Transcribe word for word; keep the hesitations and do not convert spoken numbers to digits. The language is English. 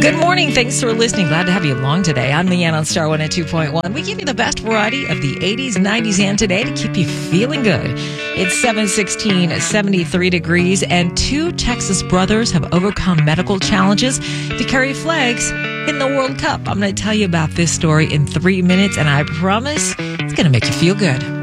Good morning. Thanks for listening. Glad to have you along today. I'm Leanne on Star one oh two point one. We give you the best variety of the eighties, nineties, and today to keep you feeling good. It's seven sixteen, seventy-three degrees, and two Texas brothers have overcome medical challenges to carry flags in the World Cup. I'm going to tell you about this story in three minutes, and I promise it's going to make you feel good.